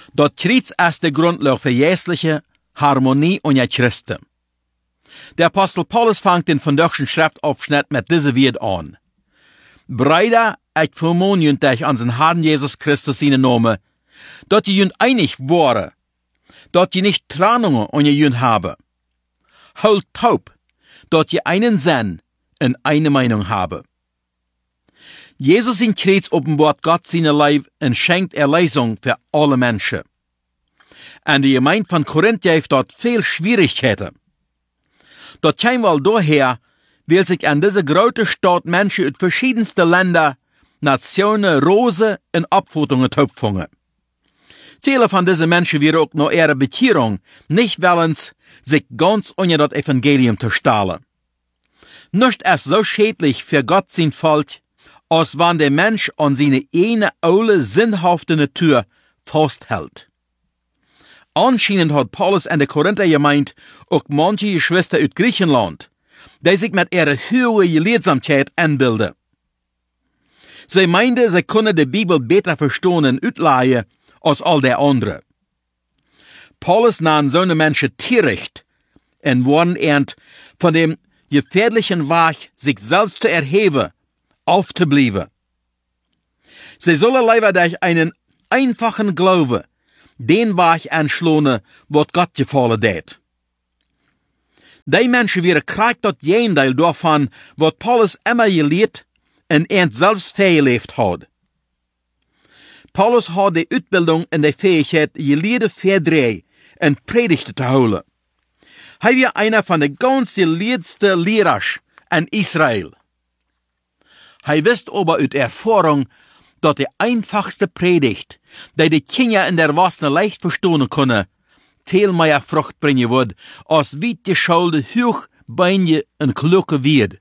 Dat Kreuz ist der Grundlage für jährliche Harmonie und Christen. Der Apostel Paulus fängt den vandaagschen Schriftaufschnitt mit diesem Wort an. Brüder, ich vermahne euch an den Herrn Jesus Christus seinen Namen, dass ihr einig waren, dass ihr nicht Trennungen an ihr habe. Halt taub, dass ihr einen Sinn und eine Meinung habe. Jesus in Kreuz offenbart Gott seine Leib und schenkt Erlösung für alle Menschen. Und die Gemeinde von Korinth heeft dort viel Schwierigkeiten. Dort käme wohl daher, weil sich an diese große Stadt Menschen aus verschiedensten Ländern, Nationen, Rosen und Abfotungen auffangen. Viele von diesen Menschen wären auch nach ihrer Bekehrung nicht willens, sich ganz unter das Evangelium zu stellen. Nicht ist so schädlich für Gott sein Volk, als wenn der Mensch an seine eine alte, sinnhafte Natur festhält. Anscheinend hat Paulus in der Korinther gemeint, auch manche Geschwister aus Griechenland, die sich mit ihrer hohen Gelehrsamkeit anbilden. Sie meinten, sie können die Bibel besser verstehen und ausleihen als all der anderen. Paulus nahm so eine Menschen töricht und warnt von dem gefährlichen Weg, sich selbst zu erheben, aufzubleiben. Sie sollen lieber durch einen einfachen Glaube den Weg anschlagen, was Gott gefallen hat. Die Menschen wären kriegt das Gegenteil davon, was Paulus immer gelehrt und selbst verlebt hat. Paulus hat die Ausbildung und die Fähigkeit, Gelehrte verdrehen und Predigten zu holen. Er war einer von den ganz gelehrtesten Lehrers in Israel. Er wusste aber aus Erfahrung, dass die einfachste Predigt, die Kinder in der Wasser leicht verstehen können, viel mehr Frucht bringen wird, als weit geschulte, hochbeinige und kluge wird.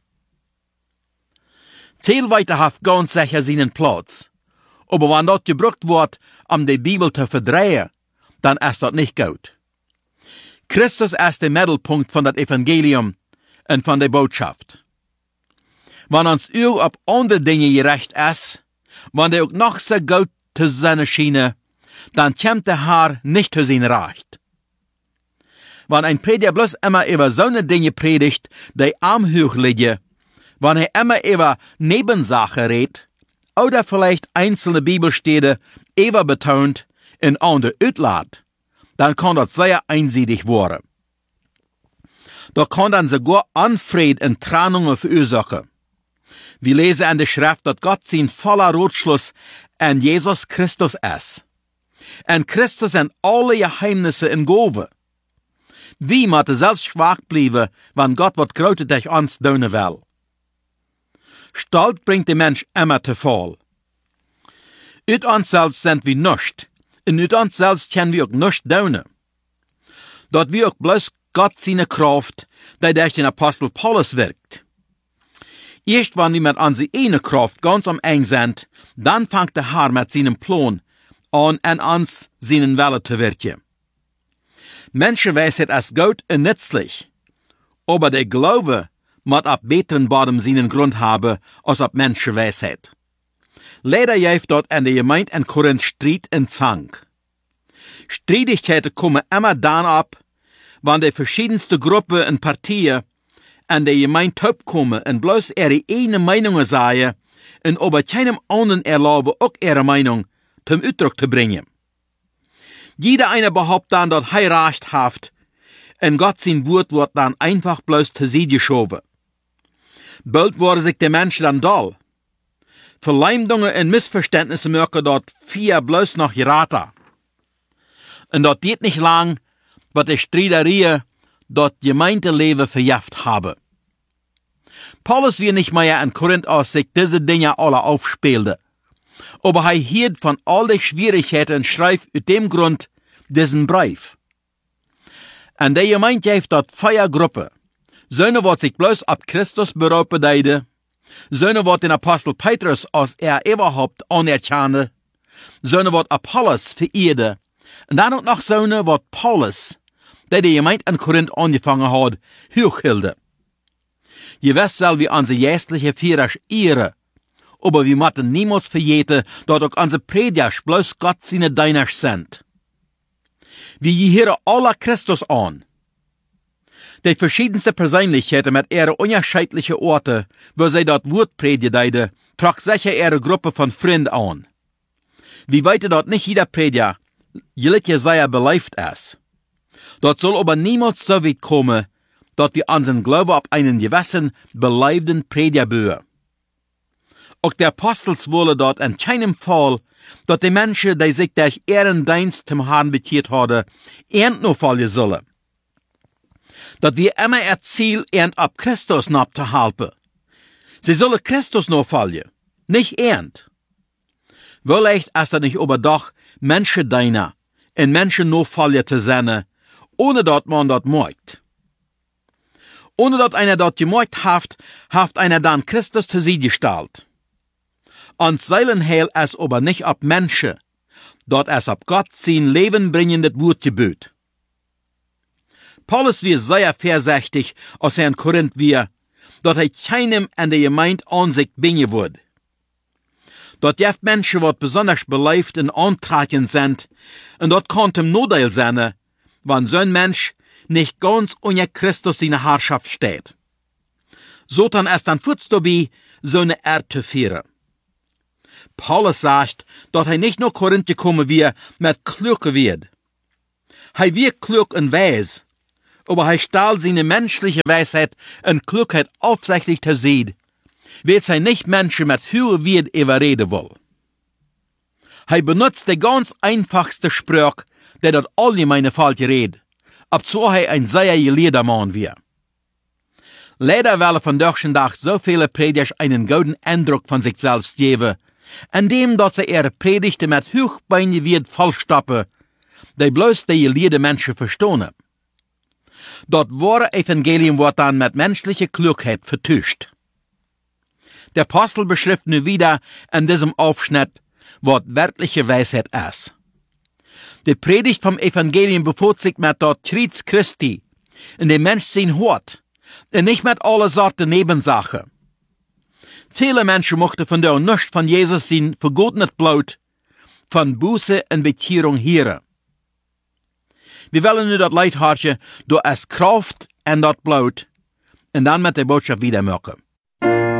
Viel weiter hat ganz sicher seinen Platz. Aber wenn das gebraucht wird, um die Bibel zu verdrehen, dann ist das nicht gut. Christus ist der Mittelpunkt von das Evangelium und von der Botschaft. Wenn uns auf andere Dinge gerecht ist, wenn der auch noch so gut zu sein scheinen, dann kommt der Herr nicht zu sein Recht. Wenn ein Prediger bloß immer über so eine Dinge predigt, die am Hoch liegen, wenn er immer über Nebensachen redet, oder vielleicht einzelne Bibelstelle über betont und andere auslässt, dann kann das sehr einseitig werden. Da kann dann sogar Unfrieden und Trennungen verursachen. Wir lesen in der Schrift, dass Gott sein voller Ratschluss an Jesus Christus ist. Und Christus sind alle Geheimnisse in Gove. Wie müssen selbst schwach bleiben, wenn Gott was Großes durch uns tun will? Stolz bringt der Mensch immer zu Fall. Uit uns selbst sind wir nicht, und uit uns selbst können wir auch nicht tun. Dort wir auch bloß Gott seine Kraft, die durch den Apostel Paulus wirkt. Erst wenn wir mit unserer eigenen Kraft ganz am eng sind, dann fängt der Herr mit seinem Plan an uns seinen Wille zu wirken. Menschenweisheit ist gut und nützlich, aber der Glaube muss ab besseren Boden seinen Grund haben, als ab Menschenweisheit. Leider gibt dort in der Gemeinde in Korinth Streit und Zank. Streitigkeiten kommen immer dann ab, wenn die verschiedensten Gruppen und Partien an der Gemeinde kommen und bloß ihre eigene Meinungen sagen und aber keinem anderen erlauben, auch ihre Meinung zum Ausdruck zu bringen. Jeder eine behauptet dann, dass er Recht hat, und Gott sein Wort wird dann einfach bloß zur Seite geschoben. Bald worden sich die Menschen dann doll. Verleumdungen und Missverständnisse merken dort vier bloß noch geraten. Und dort geht nicht lang, was die Streiterie dort Gemeindeleben verjagt habe. Paulus will nicht mehr in Korinth aus sich diese Dinge alle aufspielte. Aber er hielt von all den Schwierigkeiten und schreibt aus dem Grund diesen Brief. Und der Gemeinde heeft dort Feiergruppe. Söhne wird sich bloß ab Christus berauben deide. Söhne wird den Apostel Petrus als überhaupt anerkannte. Söhne wird Apollos verehrte. Und dann auch noch Söhne wird Paulus, der die Gemeinde in Korinth angefangen hat, hochhilde. Je wisst soll wir unsere geistliche Führer ehren, aber wir müssen niemals vergeten, dass auch unsere Prediger bloß Gott seine Diener sind. Wie hier alle Christus an. Die verschiedenste Persönlichkeiten mit ihren unterschiedlichen Orten, wo sie dort Wort predigen, trug sicher ihre Gruppe von Freunden an. Wie weit dort nicht jeder Prediger, jeder sehr belebt ist. Dort soll aber niemals so weit kommen, dass wir unseren Glauben auf einen gewissen, beleibten Prediger bauen. Auch der Apostels wollen dort in keinem Fall, dass die Menschen, die sich durch ihren Dienst zum Herrn bekehren haben, noch fallen sollen. Dass wir immer ihr Ziel ab Christus noch zu halten. Sie sollen Christus noch fallen, nicht Vielleicht ist das nicht aber doch Menschen deiner, in Menschen noch fallen zu sein, ohne dass man das mögt. Ohne dass einer das gemocht haft einer dann Christus zu sie gestellt. Ans Seelenheil ist aber nicht ab Menschen, dort es ab Gott sein lebenbringendes Wort gebüht. Paulus wird sehr vorsichtig, als er in Korinth wir, dass keinem in der Gemeinde Ansicht bringen wird. Dort gibt Menschen, die besonders belebt und antragend sind, und dort kann ihm Nodel sein, wenn so ein Mensch nicht ganz unter Christus seine Herrschaft steht. So dann ist dann kurz dabei, so eine Erde zu führen. Paulus sagt, dass er nicht nur Korinth gekommen wird, mit Klüge wird. Er wird klug und weis, aber er stahl seine menschliche Weisheit und Klugheit aufsichtlich zu sehen, wird er nicht Menschen mit höher Wert überreden will. Er benutzt die ganz einfachste Sprache, der dort allgemeine falsch redet, ob so er ein sehr gelehrter Mann wird. Leider wollen von Tag so viele Prediger einen guten Eindruck von sich selbst geben, indem dass sie ihre Predigten mit hochbeinigen Wert vollstoppen, die bloß die gelehrten Menschen verstehen. Dort wahre Evangelium wird dann mit menschlicher Klugheit vertuscht. Der Apostel beschreibt nun wieder in diesem Aufschnitt, was wirkliche Weisheit ist. Die Predigt vom Evangelium befasst sich mit dort Kreuz Christi, in dem Mensch sein Hort, und nicht mit alle Sorten Nebensachen. Viele Menschen mochten von der nichts von Jesus sein vergotenes Blut, von Buße und Bekehrung hören. Wir wollen nur das Leid harchen, durch es Kraft und das Blut, und dann mit der Botschaft wieder machen.